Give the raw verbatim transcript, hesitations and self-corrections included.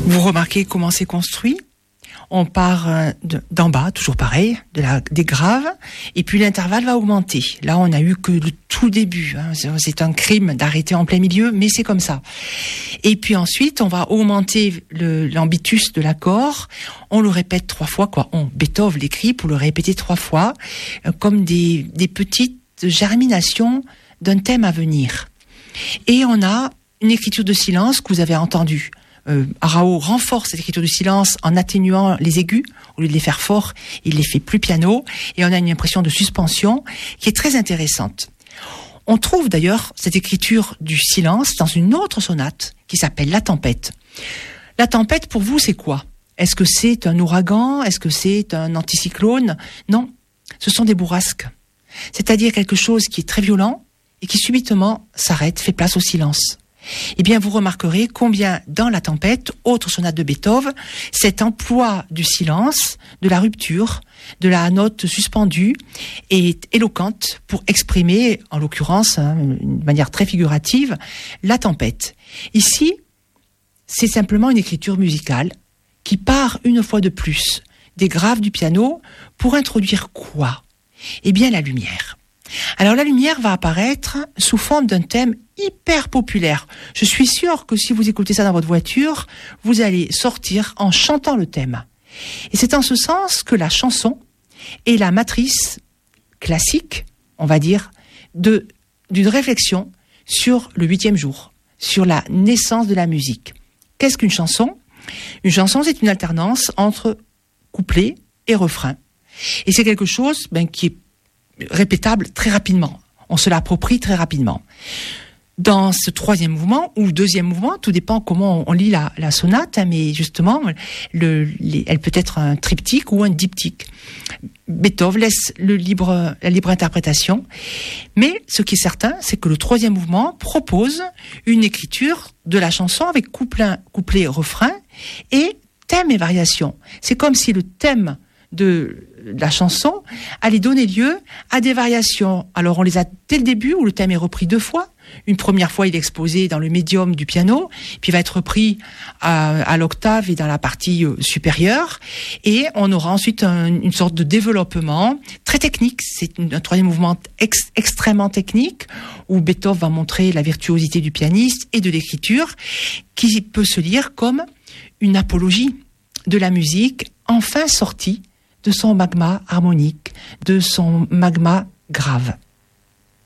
Vous remarquez comment c'est construit ? On part de, d'en bas, toujours pareil, de la, des graves, et puis l'intervalle va augmenter. Là, on n'a eu que le tout début. Hein. C'est, c'est un crime d'arrêter en plein milieu, mais c'est comme ça. Et puis ensuite, on va augmenter le, l'ambitus de l'accord. On le répète trois fois, quoi. On Beethoven l'écrit pour le répéter trois fois, euh, comme des, des petites germinations d'un thème à venir. Et on a une écriture de silence que vous avez entendue. Euh, Arao renforce cette écriture du silence en atténuant les aigus. Au lieu de les faire forts, il les fait plus piano. Et on a une impression de suspension qui est très intéressante. On trouve d'ailleurs cette écriture du silence dans une autre sonate qui s'appelle La Tempête. La Tempête, pour vous, c'est quoi ? Est-ce que c'est un ouragan ? Est-ce que c'est un anticyclone ? Non, ce sont des bourrasques. C'est-à-dire quelque chose qui est très violent et qui subitement s'arrête, fait place au silence. Eh bien, vous remarquerez combien dans La Tempête, autre sonate de Beethoven, cet emploi du silence, de la rupture, de la note suspendue est éloquente pour exprimer, en l'occurrence, hein, d'une manière très figurative, la tempête. Ici, c'est simplement une écriture musicale qui part une fois de plus des graves du piano pour introduire quoi ? Eh bien, la lumière. Alors la lumière va apparaître sous forme d'un thème hyper populaire. Je suis sûre que si vous écoutez ça dans votre voiture, vous allez sortir en chantant le thème. Et c'est en ce sens que la chanson est la matrice classique, on va dire, de, d'une réflexion sur le huitième jour, sur la naissance de la musique. Qu'est-ce qu'une chanson ? Une chanson, c'est une alternance entre couplet et refrain. Et c'est quelque chose ben, qui est répétable très rapidement. On se l'approprie très rapidement. Dans ce troisième mouvement ou deuxième mouvement, tout dépend comment on lit la, la sonate, hein, mais justement, le, les, elle peut être un triptyque ou un diptyque. Beethoven laisse le libre, la libre interprétation, mais ce qui est certain, c'est que le troisième mouvement propose une écriture de la chanson avec couplet, couplet, refrain et thème et variation. C'est comme si le thème de la chanson allait donner lieu à des variations. Alors on les a dès le début où le thème est repris deux fois. Une première fois il est exposé dans le médium du piano, puis il va être repris à, à l'octave et dans la partie euh, supérieure, et on aura ensuite un, une sorte de développement très technique. C'est une, un troisième mouvement ex, extrêmement technique où Beethoven va montrer la virtuosité du pianiste et de l'écriture qui peut se lire comme une apologie de la musique enfin sortie de son magma harmonique, de son magma grave.